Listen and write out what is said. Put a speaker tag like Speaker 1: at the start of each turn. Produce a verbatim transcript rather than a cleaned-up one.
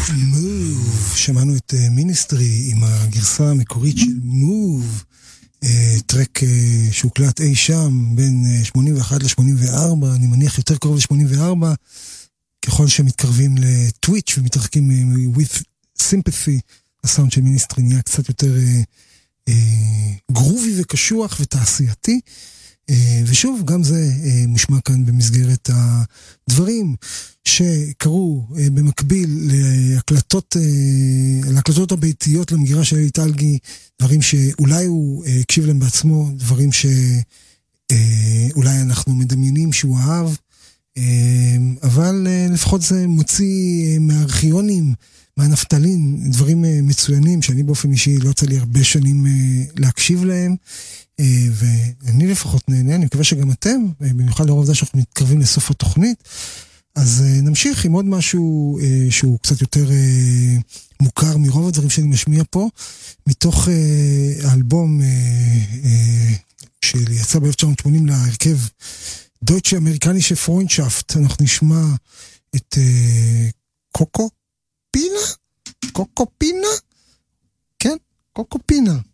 Speaker 1: Move, שמענו את מיניסטרי עם הגרסה המקורית של Move, טרק שהוקלט אי שם בין שמונים ואחת ל-שמונים וארבע, אני מניח יותר קרוב ל-שמונים וארבע, ככל שמתקרבים לטוויץ' ומתרחקים with sympathy, הסאונד של מיניסטרי נהיה קצת יותר גרובי וקשוח ותעשייתי, ושוב, גם זה מושמע כאן במסגרת הדברים שקרו במקביל להקלטות, להקלטות הביתיות למגירה של אלי טלגי, דברים שאולי הוא הקשיב להם בעצמו, דברים שאולי אנחנו מדמיינים שהוא אהב, אבל לפחות זה מוציא מהארכיונים, מהנפטלין, דברים מצוינים שאני באופן אישי לא יצא לי הרבה שנים להקשיב להם, ואני לפחות נהנה, אני מקווה שגם אתם, במיוחד לאור העובדה שאנחנו מתקרבים לסוף התוכנית, אז נמשיך עם עוד משהו שהוא קצת יותר מוכר מרוב הדברים שאני משמיע פה, מתוך האלבום שיצא ב-אלף תשע מאות שמונים להרכב דויטשה אמריקנישה פרוינדשאפט, אנחנו נשמע את קוקו פינה? קוקו פינה? כן, קוקו פינה.